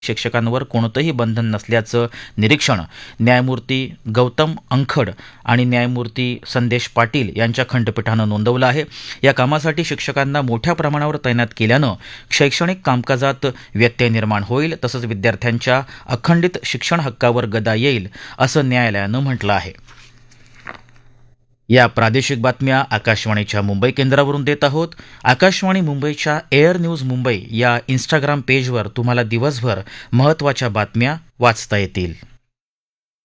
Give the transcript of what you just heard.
शिक्षकांवर कोणतंही बंधन नसल्याचं निरीक्षण न्यायमूर्ती गौतम अंखड आणि न्यायमूर्ती संदेश पाटील यांच्या खंडपीठानं नोंदवलं आहे. या कामासाठी शिक्षकांना मोठ्या प्रमाणावर तैनात केल्यानं शैक्षणिक कामकाजात व्यत्यय निर्माण होईल, तसंच विद्यार्थ्यांच्या अखंडित शिक्षण हक्कावर गदा येईल असं न्यायालयानं म्हटलं आहे. या प्रादेशिक बातम्या आकाशवाणीच्या मुंबई केंद्रावरून देत आहोत. आकाशवाणी मुंबईच्या एअर न्यूज मुंबई या इंस्टाग्राम पेजवर तुम्हाला दिवसभर महत्त्वाच्या बातम्या वाचता येतील.